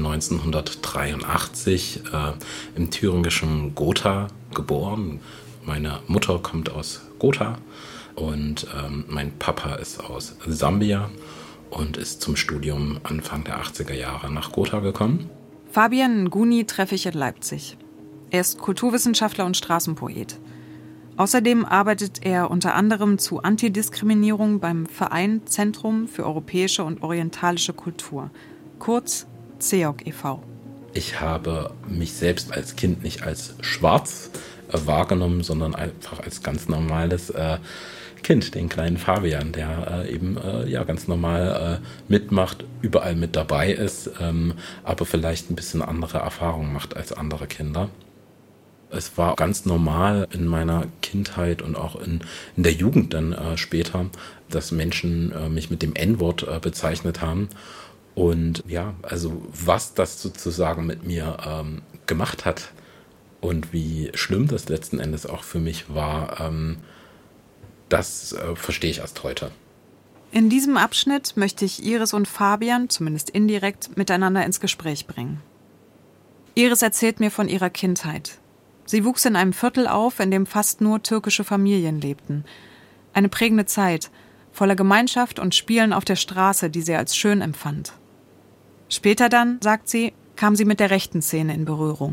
neunzehnhundertdreiundachtzig äh, im thüringischen Gotha geboren. Meine Mutter kommt aus Gotha und ähm, mein Papa ist aus Sambia und ist zum Studium Anfang der achtziger Jahre nach Gotha gekommen. Fabian Nguni treffe ich in Leipzig. Er ist Kulturwissenschaftler und Straßenpoet. Außerdem arbeitet er unter anderem zu Antidiskriminierung beim Verein Zentrum für europäische und orientalische Kultur, kurz C E O K e V. Ich habe mich selbst als Kind nicht als schwarz äh, wahrgenommen, sondern einfach als ganz normales äh, Kind, den kleinen Fabian, der äh, eben äh, ja ganz normal äh, mitmacht, überall mit dabei ist, ähm, aber vielleicht ein bisschen andere Erfahrungen macht als andere Kinder. Es war ganz normal in meiner Kindheit und auch in, in der Jugend dann äh, später, dass Menschen äh, mich mit dem En-Wort äh, bezeichnet haben. Und ja, also was das sozusagen mit mir ähm, gemacht hat und wie schlimm das letzten Endes auch für mich war, ähm, das äh, verstehe ich erst heute. In diesem Abschnitt möchte ich Iris und Fabian, zumindest indirekt, miteinander ins Gespräch bringen. Iris erzählt mir von ihrer Kindheit. Sie wuchs in einem Viertel auf, in dem fast nur türkische Familien lebten. Eine prägende Zeit, voller Gemeinschaft und Spielen auf der Straße, die sie als schön empfand. Später dann, sagt sie, kam sie mit der rechten Szene in Berührung.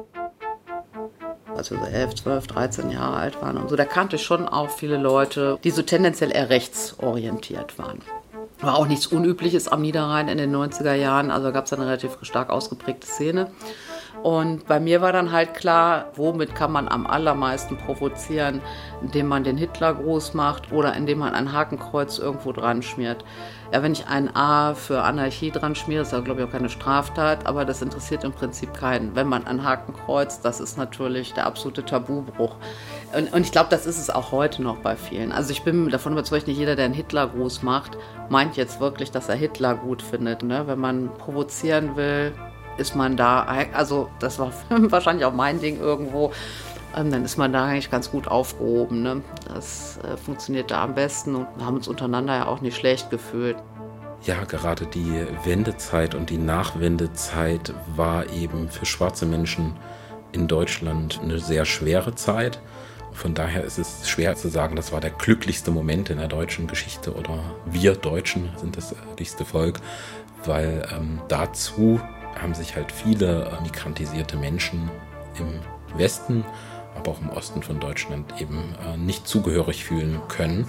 Als wir so elf, zwölf, dreizehn Jahre alt waren und so, da kannte ich schon auch viele Leute, die so tendenziell eher rechtsorientiert waren. War auch nichts Unübliches am Niederrhein in den neunziger Jahren, also gab es eine relativ stark ausgeprägte Szene. Und bei mir war dann halt klar, womit kann man am allermeisten provozieren, indem man den Hitler groß macht oder indem man ein Hakenkreuz irgendwo dran schmiert. Ja, wenn ich ein A für Anarchie dran schmiere, ist ja, glaube ich, auch keine Straftat, aber das interessiert im Prinzip keinen. Wenn man ein Hakenkreuz, das ist natürlich der absolute Tabubruch. Und, und ich glaube, das ist es auch heute noch bei vielen. Also ich bin davon überzeugt, nicht jeder, der einen Hitler groß macht, meint jetzt wirklich, dass er Hitler gut findet. Ne? Wenn man provozieren will, ist man da, also das war wahrscheinlich auch mein Ding irgendwo, dann ist man da eigentlich ganz gut aufgehoben. Ne? Das äh, funktioniert da am besten und wir haben uns untereinander ja auch nicht schlecht gefühlt. Ja, gerade die Wendezeit und die Nachwendezeit war eben für schwarze Menschen in Deutschland eine sehr schwere Zeit. Von daher ist es schwer zu sagen, das war der glücklichste Moment in der deutschen Geschichte oder wir Deutschen sind das glücklichste Volk, weil ähm, dazu haben sich halt viele äh, migrantisierte Menschen im Westen, aber auch im Osten von Deutschland eben äh, nicht zugehörig fühlen können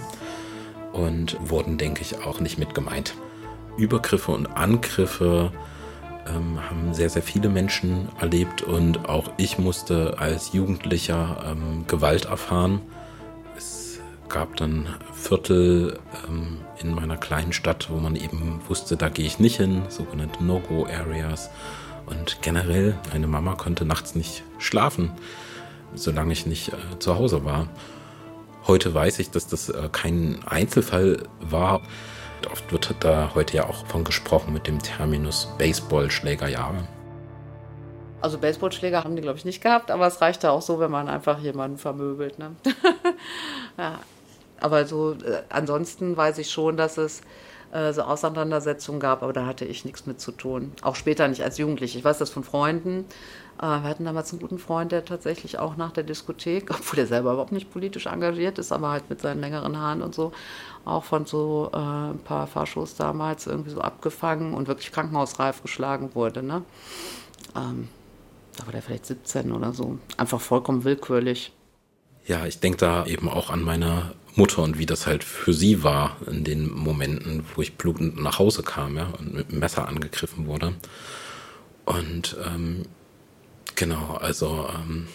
und wurden, denke ich, auch nicht mit gemeint. Übergriffe und Angriffe ähm, haben sehr, sehr viele Menschen erlebt und auch ich musste als Jugendlicher ähm, Gewalt erfahren. Es gab dann Viertel ähm, in meiner kleinen Stadt, wo man eben wusste, da gehe ich nicht hin, sogenannte No-Go-Areas. Und generell, meine Mama konnte nachts nicht schlafen, solange ich nicht äh, zu Hause war. Heute weiß ich, dass das äh, kein Einzelfall war. Oft wird da heute ja auch von gesprochen mit dem Terminus Baseballschlägerjahre. Also Baseballschläger haben die, glaube ich, nicht gehabt, aber es reicht ja auch so, wenn man einfach jemanden vermöbelt. Ne? Ja. Aber so äh, ansonsten weiß ich schon, dass es äh, so Auseinandersetzungen gab, aber da hatte ich nichts mit zu tun. Auch später nicht als Jugendliche. Ich weiß das von Freunden. Äh, wir hatten damals einen guten Freund, der tatsächlich auch nach der Diskothek, obwohl er selber überhaupt nicht politisch engagiert ist, aber halt mit seinen längeren Haaren und so, auch von so äh, ein paar Faschos damals irgendwie so abgefangen und wirklich krankenhausreif geschlagen wurde. Ne? Ähm, da war der vielleicht siebzehn oder so. Einfach vollkommen willkürlich. Ja, ich denke da eben auch an meine Mutter und wie das halt für sie war in den Momenten, wo ich blutend nach Hause kam, ja, und mit dem Messer angegriffen wurde. Und ähm, genau, also ähm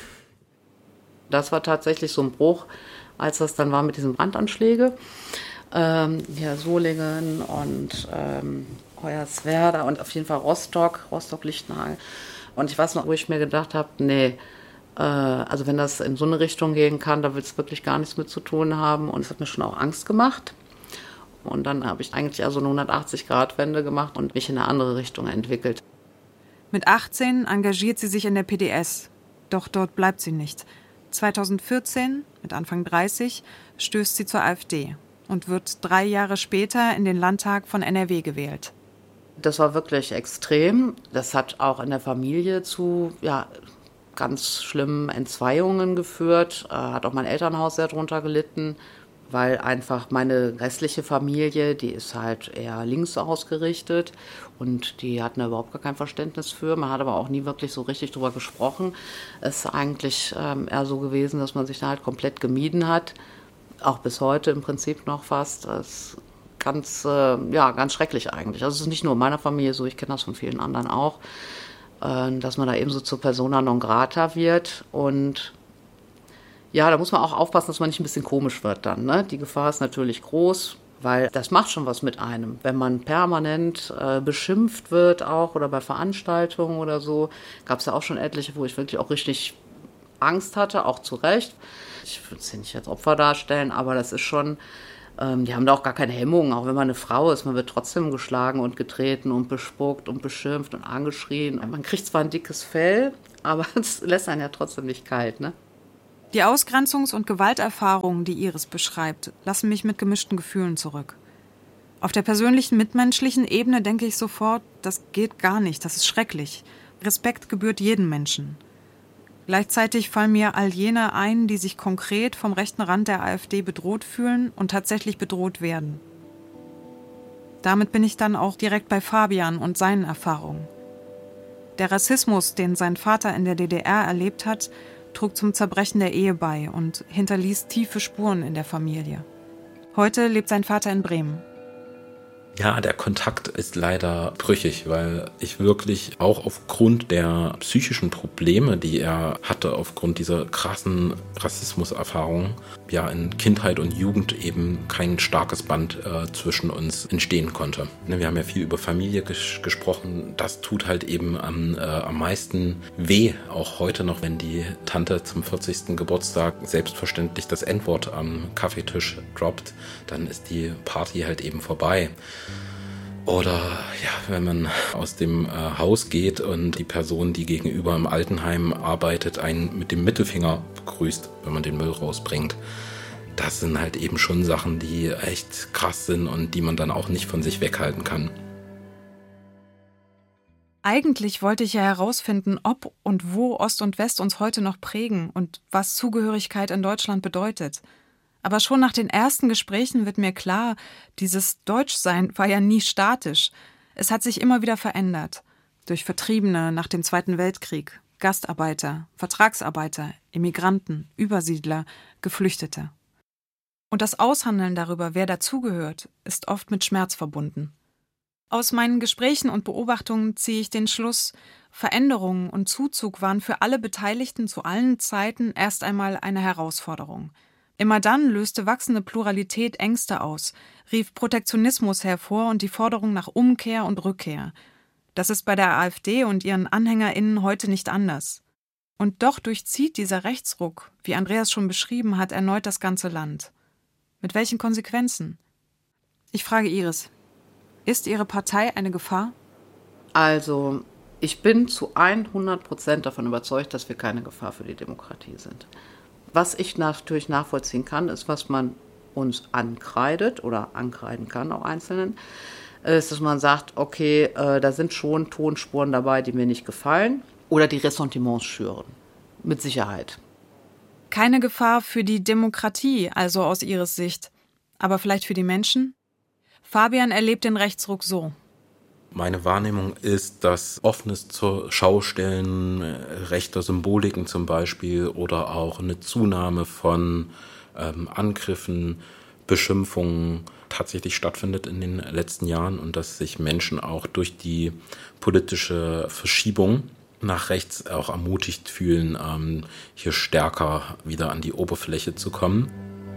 das war tatsächlich so ein Bruch, als das dann war mit diesen Brandanschlägen. Ähm, ja, Solingen und ähm, Hoyerswerda und auf jeden Fall Rostock, Rostock-Lichtenhagen. Und ich weiß noch, wo ich mir gedacht habe, nee, also wenn das in so eine Richtung gehen kann, da will es wirklich gar nichts mit zu tun haben. Und es hat mir schon auch Angst gemacht. Und dann habe ich eigentlich also eine hundertachtzig-Grad-Wende gemacht und mich in eine andere Richtung entwickelt. Mit achtzehn engagiert sie sich in der P D S. Doch dort bleibt sie nicht. zweitausendvierzehn, mit Anfang dreißig, stößt sie zur AfD und wird drei Jahre später in den Landtag von N R W gewählt. Das war wirklich extrem. Das hat auch in der Familie zu, ja, ganz schlimmen Entzweiungen geführt, äh, hat auch mein Elternhaus sehr drunter gelitten, weil einfach meine restliche Familie, die ist halt eher links ausgerichtet und die hatten da überhaupt gar kein Verständnis für. Man hat aber auch nie wirklich so richtig drüber gesprochen. Es ist eigentlich ähm, eher so gewesen, dass man sich da halt komplett gemieden hat, auch bis heute im Prinzip noch fast. Das ist ganz, äh, ja, ganz schrecklich eigentlich. Also es ist nicht nur in meiner Familie so, ich kenne das von vielen anderen auch, dass man da eben so zur Persona non grata wird. Und ja, da muss man auch aufpassen, dass man nicht ein bisschen komisch wird dann. Ne? Die Gefahr ist natürlich groß, weil das macht schon was mit einem. Wenn man permanent äh, beschimpft wird auch oder bei Veranstaltungen oder so, gab es ja auch schon etliche, wo ich wirklich auch richtig Angst hatte, auch zu Recht. Ich würde sie nicht als Opfer darstellen, aber das ist schon, ähm, die haben da auch gar keine Hemmungen, auch wenn man eine Frau ist. Man wird trotzdem geschlagen und getreten und bespuckt und beschimpft und angeschrien. Man kriegt zwar ein dickes Fell, aber es lässt einen ja trotzdem nicht kalt, ne? Die Ausgrenzungs- und Gewalterfahrungen, die Iris beschreibt, lassen mich mit gemischten Gefühlen zurück. Auf der persönlichen, mitmenschlichen Ebene denke ich sofort, das geht gar nicht, das ist schrecklich. Respekt gebührt jedem Menschen. Gleichzeitig fallen mir all jene ein, die sich konkret vom rechten Rand der AfD bedroht fühlen und tatsächlich bedroht werden. Damit bin ich dann auch direkt bei Fabian und seinen Erfahrungen. Der Rassismus, den sein Vater in der D D R erlebt hat, trug zum Zerbrechen der Ehe bei und hinterließ tiefe Spuren in der Familie. Heute lebt sein Vater in Bremen. Ja, der Kontakt ist leider brüchig, weil ich wirklich auch aufgrund der psychischen Probleme, die er hatte, aufgrund dieser krassen Rassismuserfahrungen, ja in Kindheit und Jugend eben kein starkes Band äh, zwischen uns entstehen konnte. Ne, wir haben ja viel über Familie ges- gesprochen. Das tut halt eben am, äh, am meisten weh, auch heute noch, wenn die Tante zum vierzigsten Geburtstag selbstverständlich das N-Wort am Kaffeetisch droppt, dann ist die Party halt eben vorbei. Oder ja, wenn man aus dem äh, Haus geht und die Person, die gegenüber im Altenheim arbeitet, einen mit dem Mittelfinger begrüßt, wenn man den Müll rausbringt. Das sind halt eben schon Sachen, die echt krass sind und die man dann auch nicht von sich weghalten kann. Eigentlich wollte ich ja herausfinden, ob und wo Ost und West uns heute noch prägen und was Zugehörigkeit in Deutschland bedeutet. Aber schon nach den ersten Gesprächen wird mir klar, dieses Deutschsein war ja nie statisch. Es hat sich immer wieder verändert. Durch Vertriebene nach dem Zweiten Weltkrieg, Gastarbeiter, Vertragsarbeiter, Immigranten, Übersiedler, Geflüchtete. Und das Aushandeln darüber, wer dazugehört, ist oft mit Schmerz verbunden. Aus meinen Gesprächen und Beobachtungen ziehe ich den Schluss, Veränderungen und Zuzug waren für alle Beteiligten zu allen Zeiten erst einmal eine Herausforderung. Immer dann löste wachsende Pluralität Ängste aus, rief Protektionismus hervor und die Forderung nach Umkehr und Rückkehr. Das ist bei der AfD und ihren AnhängerInnen heute nicht anders. Und doch durchzieht dieser Rechtsruck, wie Andreas schon beschrieben hat, erneut das ganze Land. Mit welchen Konsequenzen? Ich frage Iris, ist Ihre Partei eine Gefahr? Also, ich bin zu hundert Prozent davon überzeugt, dass wir keine Gefahr für die Demokratie sind. Was ich natürlich nachvollziehen kann, ist, was man uns ankreidet oder ankreiden kann, auch Einzelnen, ist, dass man sagt, okay, äh, da sind schon Tonspuren dabei, die mir nicht gefallen oder die Ressentiments schüren. Mit Sicherheit. Keine Gefahr für die Demokratie, also aus Iris Sicht. Aber vielleicht für die Menschen? Fabian erlebt den Rechtsruck so. Meine Wahrnehmung ist, dass offenes zur Schaustellen rechter Symboliken zum Beispiel oder auch eine Zunahme von ähm, Angriffen, Beschimpfungen tatsächlich stattfindet in den letzten Jahren und dass sich Menschen auch durch die politische Verschiebung nach rechts auch ermutigt fühlen, ähm, hier stärker wieder an die Oberfläche zu kommen.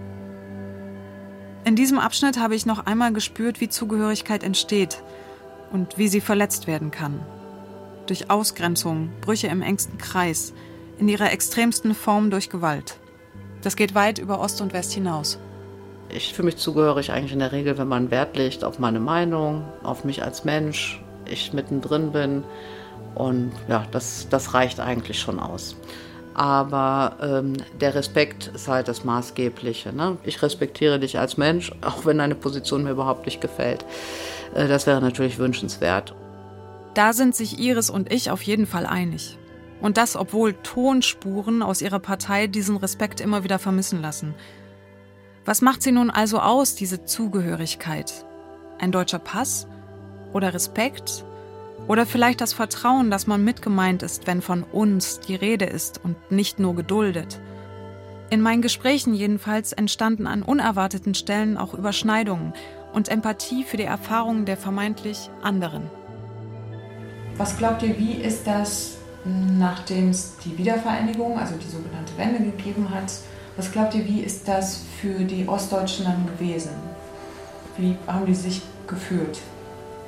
In diesem Abschnitt habe ich noch einmal gespürt, wie Zugehörigkeit entsteht und wie sie verletzt werden kann. Durch Ausgrenzung, Brüche im engsten Kreis, in ihrer extremsten Form durch Gewalt. Das geht weit über Ost und West hinaus. Ich fühle mich zugehörig eigentlich in der Regel, wenn man Wert legt auf meine Meinung, auf mich als Mensch, ich mittendrin bin. Und ja, das, das reicht eigentlich schon aus. Aber ähm, der Respekt ist halt das Maßgebliche. Ne? Ich respektiere dich als Mensch, auch wenn deine Position mir überhaupt nicht gefällt. Äh, das wäre natürlich wünschenswert. Da sind sich Iris und ich auf jeden Fall einig. Und das, obwohl Tonspuren aus ihrer Partei diesen Respekt immer wieder vermissen lassen. Was macht sie nun also aus, diese Zugehörigkeit? Ein deutscher Pass? Oder Respekt? Oder vielleicht das Vertrauen, dass man mitgemeint ist, wenn von uns die Rede ist und nicht nur geduldet. In meinen Gesprächen jedenfalls entstanden an unerwarteten Stellen auch Überschneidungen und Empathie für die Erfahrungen der vermeintlich anderen. Was glaubt ihr, wie ist das, nachdem es die Wiedervereinigung, also die sogenannte Wende gegeben hat, was glaubt ihr, wie ist das für die Ostdeutschen dann gewesen? Wie haben die sich gefühlt?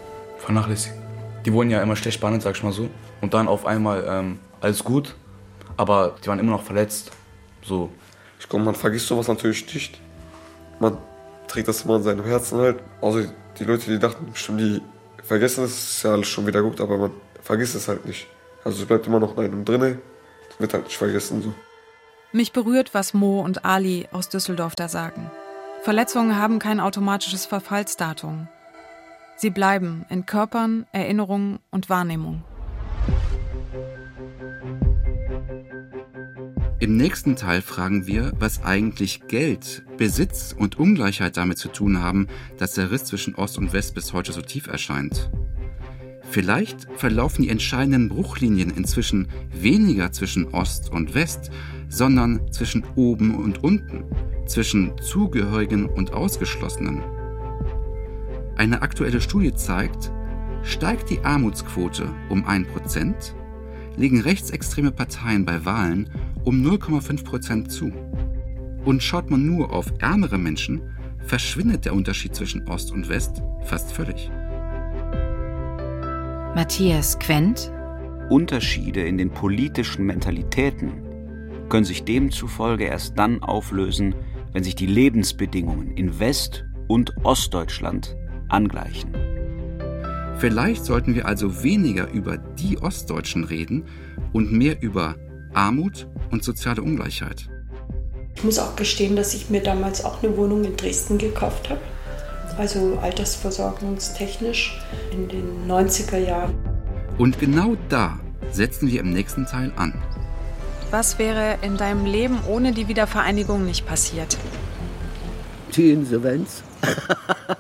Vernachlässigt. Die wurden ja immer schlecht behandelt, sag ich mal so. Und dann auf einmal ähm, alles gut. aber die waren immer noch verletzt. So. Ich glaube, man vergisst sowas natürlich nicht. Man trägt das immer in seinem Herzen halt. Also die Leute, die dachten bestimmt, die vergessen es, ist ja alles schon wieder gut, aber man vergisst es halt nicht. Also es bleibt immer noch in einem drinne, das wird halt nicht vergessen. So. Mich berührt, was Mo und Ali aus Düsseldorf da sagen. Verletzungen haben kein automatisches Verfallsdatum. Sie bleiben in Körpern, Erinnerungen und Wahrnehmung. Im nächsten Teil fragen wir, was eigentlich Geld, Besitz und Ungleichheit damit zu tun haben, dass der Riss zwischen Ost und West bis heute so tief erscheint. Vielleicht verlaufen die entscheidenden Bruchlinien inzwischen weniger zwischen Ost und West, sondern zwischen oben und unten, zwischen Zugehörigen und Ausgeschlossenen. Eine aktuelle Studie zeigt, steigt die Armutsquote um ein Prozent, legen rechtsextreme Parteien bei Wahlen um null Komma fünf Prozent zu. Und schaut man nur auf ärmere Menschen, verschwindet der Unterschied zwischen Ost und West fast völlig. Matthias Quent: Unterschiede in den politischen Mentalitäten können sich demzufolge erst dann auflösen, wenn sich die Lebensbedingungen in West- und Ostdeutschland angleichen. Vielleicht sollten wir also weniger über die Ostdeutschen reden und mehr über Armut und soziale Ungleichheit. Ich muss auch gestehen, dass ich mir damals auch eine Wohnung in Dresden gekauft habe. Also altersversorgungstechnisch in den neunziger Jahren. Und genau da setzen wir im nächsten Teil an. Was wäre in deinem Leben ohne die Wiedervereinigung nicht passiert? Die Insolvenz.